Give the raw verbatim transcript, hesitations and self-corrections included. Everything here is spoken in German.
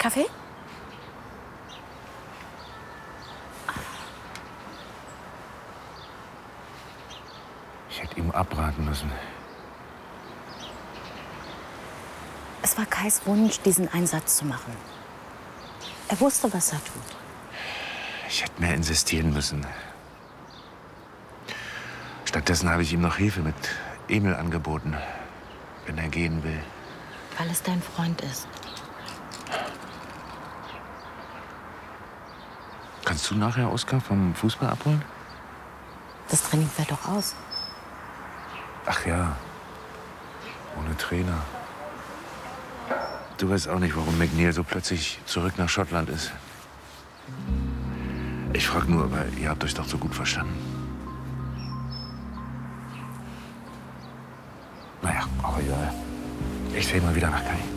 Kaffee? Ich hätte ihm abraten müssen. Es war Kais Wunsch, diesen Einsatz zu machen. Er wusste, was er tut. Ich hätte mehr insistieren müssen. Stattdessen habe ich ihm noch Hilfe mit Emil angeboten, wenn er gehen will. Weil es dein Freund ist. Kannst du nachher Oskar vom Fußball abholen? Das Training fällt doch aus. Ach ja, ohne Trainer. Du weißt auch nicht, warum McNeil so plötzlich zurück nach Schottland ist. Ich frage nur, weil ihr habt euch doch so gut verstanden. Naja, aber egal. Ich sehe mal wieder nach Kai.